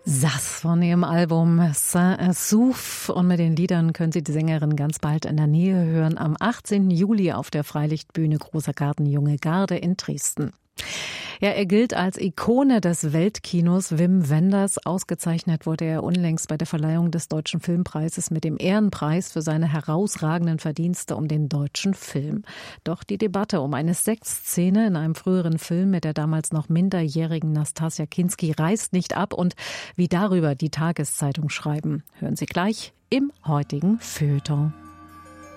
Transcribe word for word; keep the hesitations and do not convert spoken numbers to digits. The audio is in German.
Sass von ihrem Album Saint-Souffle, und mit den Liedern können Sie die Sängerin ganz bald in der Nähe hören, am achtzehnten Juli auf der Freilichtbühne Großer Garten Junge Garde in Dresden. Ja, er gilt als Ikone des Weltkinos, Wim Wenders. Ausgezeichnet wurde er unlängst bei der Verleihung des Deutschen Filmpreises mit dem Ehrenpreis für seine herausragenden Verdienste um den deutschen Film. Doch die Debatte um eine Sexszene in einem früheren Film mit der damals noch minderjährigen Nastassja Kinski reißt nicht ab, und wie darüber die Tageszeitung schreiben, hören Sie gleich im heutigen Feuilleton.